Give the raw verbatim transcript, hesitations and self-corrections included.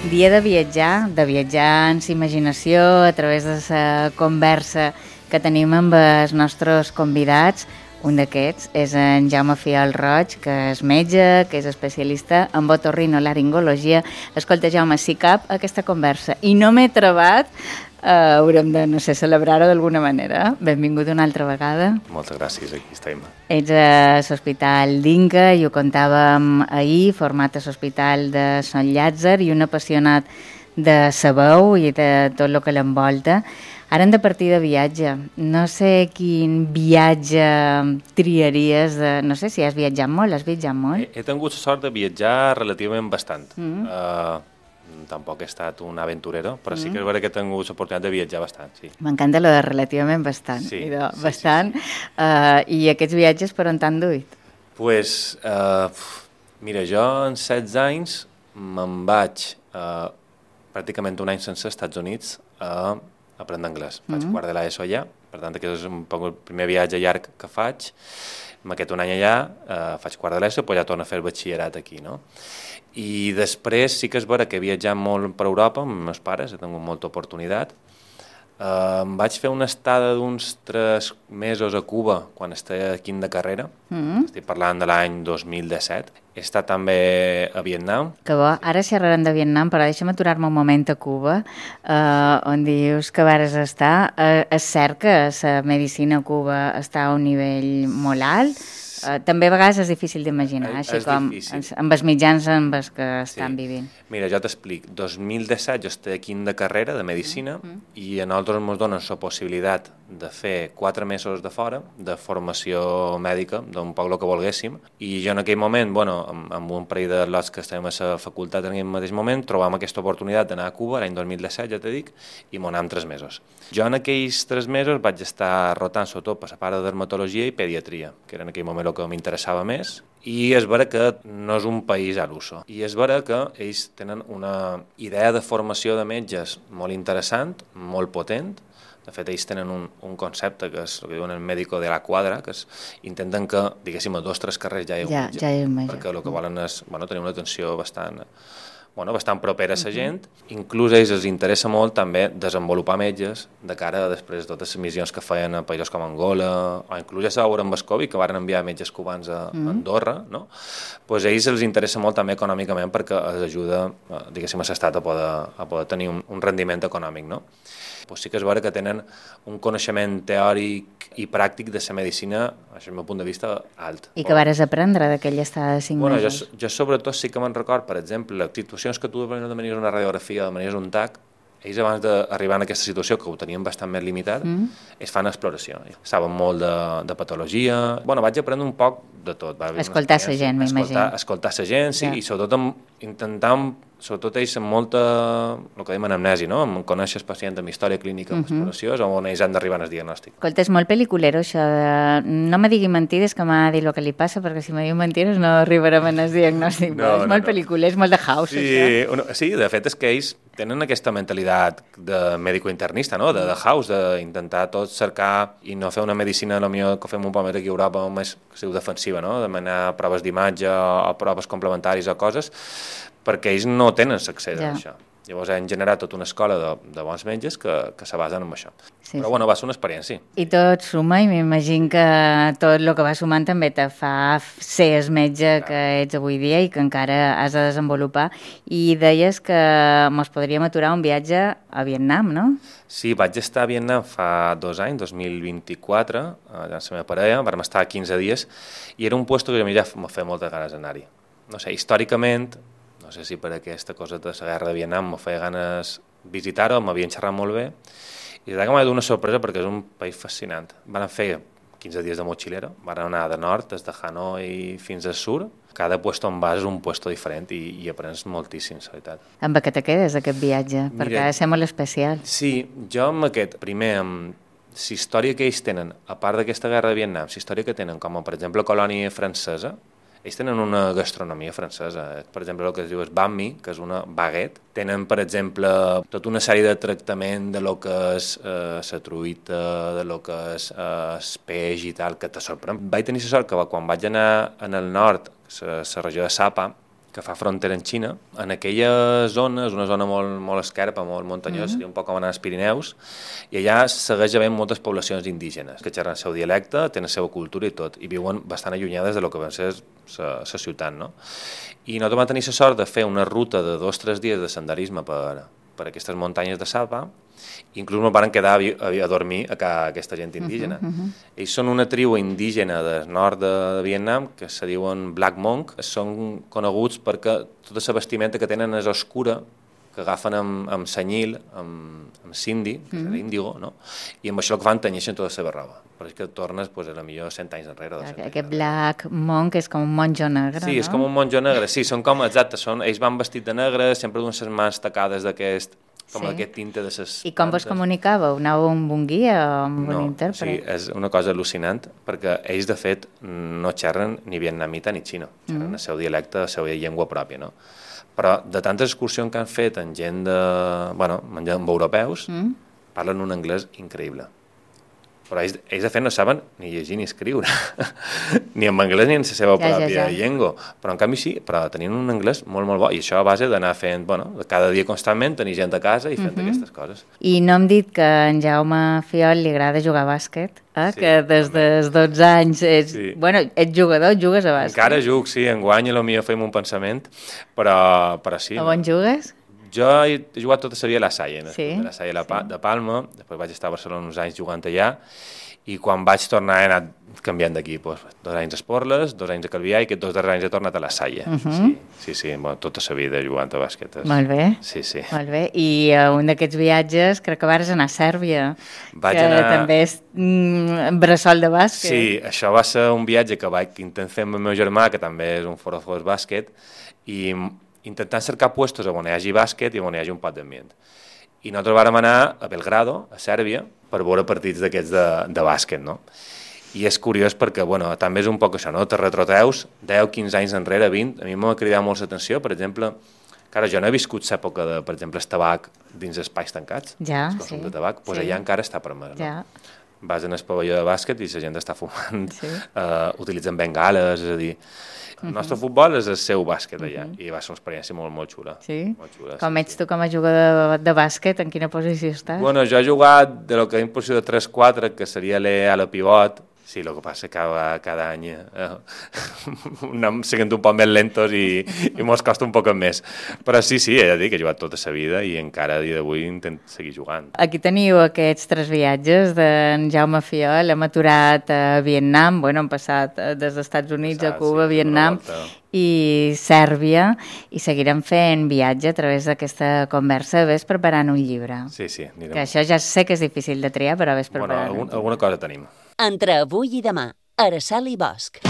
dia de viatjar, de viatjar en sa imaginació a través de la conversa que tenim amb els nostres convidats. Un d'aquests és en Jaume Fiol Roig, que és metge, que és especialista en otorrinolaringologia. Escolta, Jaume, si cap aquesta conversa i no m'he trebat, eh, haurem de, no sé, celebrar-ho d'alguna manera. Benvingut una altra vegada. Moltes gràcies, aquí estem. Ets a l'Hospital d'Inca i ho contàvem ahir, format a l'Hospital de Sant Llàtzer i un apassionat de sa veu i de tot el que l'envolta. Ara hem de partir de viatge. No sé quin viatge triaries. De... No sé si has viatjat molt, has viatjat molt? He, he tingut la sort de viatjar relativament bastant. Mm. Uh, tampoc he estat un aventurero, però Mm. sí que és veritat que he tingut l'oportunitat de viatjar bastant, sí. M'encanta lo de relativament bastant. Sí, I de sí, bastant. sí, sí. Uh, I aquests viatges per on t'han duit? Pues, uh, mira, jo en setze anys me'n vaig uh, pràcticament un any sense als Estats Units a aprendre anglès. Faig Mm. quart de l'ESO allà, per tant, aquest és un poc el primer viatge llarg que faig. M'aquest un any allà, eh, faig quart de l'ESO, però ja torno a fer el batxillerat aquí, no? I després sí que és vera que he viatjat molt per Europa amb els meus pares, he tingut molta oportunitat. Uh, em vaig fer una estada d'uns tres mesos a Cuba quan estava aquí de carrera. Mm. Estic parlant de l'any dos mil disset. He estat també a Vietnam. Que bo, ara xerrarem de Vietnam, però deixa'm aturar-me un moment a Cuba, eh, on dius que vares estar. Eh, és cert que la medicina a Cuba està a un nivell molt alt. Eh, també a vegades és difícil d'imaginar, És- així és com difícil. ens- amb els mitjans amb els que estan Sí. vivint. Mira, jo t'explic. dos mil disset jo estic aquí de carrera de medicina Mm, mm. i a nosaltres ens donen la possibilitat de fer quatre mesos de fora de formació mèdica, d'un poc el que volguéssim, i jo en aquell moment, bueno, amb, amb un parell de lots que estàvem a la facultat en aquell mateix moment, trobàvem aquesta oportunitat d'anar a Cuba l'any dos mil disset, ja t'he dit, i m'ho anàvem tres mesos. Jo en aquells tres mesos vaig estar rotant sobretot per la part de dermatologia i pediatria, que era en aquell moment el que m'interessava més, i és vera que no és un país a l'uso. I és vera que ells tenen una idea de formació de metges molt interessant, molt potent. De fet, ells tenen un, un concepte que és el que diuen el médico de la quadra, que és, intenten que, diguéssim, a dos o tres carrers ja hi ha un Ja, metge, ja hi ha un metge. perquè el que volen és bueno, tenir una atenció bastant, bueno, bastant propera a la gent. Inclús a ells els interessa molt també desenvolupar metges de cara a després totes les missions que feien a països com Angola, o inclús ja s'haurà amb el Covid, que van enviar metges cubans a, a Andorra, no? Pues a ells els interessa molt també econòmicament perquè els ajuda, eh, diguéssim, a l'estat a poder, a poder tenir un, un rendiment econòmic, no? Pues sí que és vera que tenen un coneixement teòric i pràctic de la medicina, això és el meu punt de vista, alt. I que vares aprendre d'aquella estada de cinc Bueno, jo, mesos? jo sobretot sí que me'n record, per exemple, les situacions que tu demanies una radiografia, demanies un tac, ells abans d'arribar en aquesta situació, que ho tenien bastant més limitat, Mm. ells fan exploració. Saben molt de, de patologia. Bueno, vaig aprendre un poc de tot. Va haver una Escoltar sa experiència. gent, m'imagino. Escoltar, escoltar sa gent, sí, Ja. i sobretot amb, intentant, sobretot ells amb molta, el que diem anamnesi, no? Amb conèixer el pacient amb història clínica, amb exploració, és on ells han d'arribar al diagnòstic. Escolta, és molt pel·liculero això de... No me digui mentides que m'ha dit el que li passa, perquè si me diu mentides no arribarem en el diagnòstic. No, No, és no, molt no. pel·lícula, és molt de house, Sí, això. uno, sí, de fet és que ells tenen aquesta mentalitat de mèdico-internista, no? de, de house, d'intentar tot cercar i no fer una medicina potser que fem un poc més aquí a Europa, més que sigui defensiva, no? demanar proves d'imatge o proves complementaris o coses, perquè ells no tenen l'accés Ja. a això. Llavors hem generat tota una escola de, de bons metges que, que se basen en això. Sí, Però sí. bueno, va ser una experiència. I tot suma, i m'imagino que tot el que va sumant també te fa ser el metge que ets avui dia i que encara has de desenvolupar. I deies que mos podríem aturar un viatge a Vietnam, no? Sí, vaig estar a Vietnam fa dos anys, dos mil vint-i-quatre, allà amb la meva parella, vam estar quinze dies, i era un lloc que a mi ja me feia moltes ganes d'anar-hi. No sé, històricament, no sé si per aquesta cosa de la guerra de Vietnam me feia ganes visitar-ho, m'havien xerrat molt bé, i la veritat que m'ha donat una sorpresa perquè és un país fascinant. Van fer quinze dies de mochilero, van anar de nord, des de Hanoi fins al sud. Cada puesto on vas és un puesto diferent i, i aprens moltíssim, la veritat. Amb què te quedes, aquest viatge? Mira, Perquè ha de ser molt especial. Sí, jo amb aquest, primer, amb la història que ells tenen, a part d'aquesta guerra de Vietnam, la història que tenen, com per exemple colònia francesa, ells tenen una gastronomia francesa. Per exemple, el que es diu és banh mi, que és una baguette. Tenen, per exemple, tota una sèrie de tractament de lo que és eh, la truita, de lo que és eh, el peix i tal, que te sorprèn. Vaig tenir la sort que quan vaig anar en el nord, la regió de Sapa, que fa frontera amb Xina. En aquella zona, és una zona molt, molt esquerpa, molt muntanyosa, mm-hmm. seria un poc com anar als Pirineus, i allà segueix havent moltes poblacions indígenes, que xerren el seu dialecte, tenen la seva cultura i tot, i viuen bastant allunyades de lo que va ser la ciutat, no? I nosaltres vam tenir la sort de fer una ruta de dos o tres dies de senderisme per, per aquestes muntanyes de Sapa. Inclús ens van quedar a, a dormir a aquesta gent indígena. Uh -huh, uh -huh. Ells són una tribu indígena del nord de Vietnam que se diuen Black Monk. Són coneguts perquè tota la vestimenta que tenen és oscura, que agafen amb, amb senyil, amb, amb sindi, que és l'índigo, no? I amb això el que fan tenyeixen tota la seva roba. Però és que tornes, pues, a la millor cent anys enrere. Aquest anys Black Monk és com un monjo negre, sí, no? Sí, és com un monjo negre, sí, són com, exacte, són, ells van vestit de negre, sempre duen les mans tacades d'aquest com sí. aquest tinte de ses... I com vos comunicàveu? Anàveu amb un guia o amb no, un intèrpret? Sí, és una cosa al·lucinant, perquè ells, de fet, no xerren ni vietnamita ni xino, xerren mm. el seu dialecte, la seva llengua pròpia, no? Però de tantes excursions que han fet amb gent de... bueno, amb europeus, mm. parlen un anglès increïble. Però ells, ells, de fet, no saben ni llegir ni escriure, ni en anglès ni en la seva ja, pròpia ja, ja. llengua. Però, en canvi, sí, però tenien un anglès molt, molt bo, i això a base d'anar fent, bueno, cada dia constantment, tenir gent a casa i fent uh-huh. aquestes coses. I no hem dit que a en Jaume Fiol li agrada jugar a bàsquet, eh? Sí, que des dels dotze anys ets, sí. bueno, ets jugador, jugues a bàsquet. Encara jugo, sí, enguany a lo millor fem un pensament, però, però sí. A on jugues? Jo he jugat tota la vida a la Salle, no? sí, a la Salle sí. de Palma, després vaig estar a Barcelona uns anys jugant allà, i quan vaig tornar he anat canviant d'equip, doncs, dos anys a Esporles, dos anys a Calvià, i aquests dos darrers anys he tornat a la Salle. Uh -huh. Sí, sí, sí, bueno, tota la vida jugant a bàsquet. És... Molt bé. Sí, sí. Molt bé. I uh, un d'aquests viatges crec que vas anar a Sèrbia, vaig que anar... també és mm, bressol de bàsquet. Sí, això va ser un viatge que vaig intentar fer amb el meu germà, que també és un forofós bàsquet, i intentant cercar puestos on hi hagi bàsquet i on hi hagi un pot d'ambient. I nosaltres vàrem anar a Belgrado, a Sèrbia, per veure partits d'aquests de, de bàsquet, no? I és curiós perquè, bueno, també és un poc això, no? Te retroteus deu, quinze anys enrere, vint, a mi m'ha cridat molt l'atenció, per exemple, clar, jo no he viscut l'època de, per exemple, el tabac dins espais tancats, ja, el consum sí, de tabac, doncs sí. allà encara està permès, no? Ja. Vas en el pavelló de bàsquet i la gent està fumant, sí. uh, utilitzen bengales, és a dir, el nostre uh-huh. futbol és el seu bàsquet allà, uh-huh. i va ser una experiència molt, molt xula. Sí? Molt xula, com sí, ets sí. tu com a jugador de, de bàsquet? En quina posició estàs? Bueno, jo he jugat de lo que és posició de tres quatre, que seria l'E a la pivot. Sí, el que passa que cada, cada any eh, anem sent un poc més lentos i, i mos costa un poc més. Però sí, sí, he de dir que he jugat tota la vida i encara a dia d'avui intento seguir jugant. Aquí teniu aquests tres viatges d'en Jaume Fiol. Hem aturat a Vietnam, bueno, hem passat des dels Estats Units passat, a Cuba, sí, Vietnam i Sèrbia, i seguirem fent viatge a través d'aquesta conversa. Ves preparant un llibre. Sí, sí. Anirem. Que això ja sé que és difícil de triar, però ves preparant. Bueno, algun, alguna cosa tenim. Entre avui i demà, Araceli Bosch.